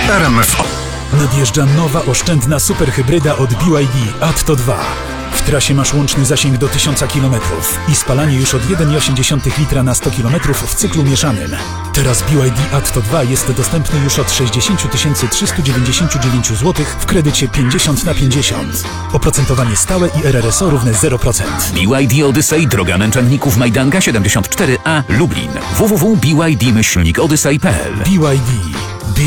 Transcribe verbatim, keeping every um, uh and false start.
R M F. Nadjeżdża nowa, oszczędna superhybryda od B Y D Atto dwa. W trasie masz łączny zasięg do tysiąca kilometrów i spalanie już od jeden przecinek osiem litra na sto kilometrów w cyklu mieszanym. Teraz B Y D Atto dwa jest dostępny już od sześćdziesiąt tysięcy trzysta dziewięćdziesiąt dziewięć złotych w kredycie pięćdziesiąt na pięćdziesiąt. Oprocentowanie stałe i R R S O równe zero procent. B Y D Odyssey, droga męczenników Majdanka siedemdziesiąt cztery A, Lublin. w w w kropka b y d myślnik odyssey kropka p l. B Y D.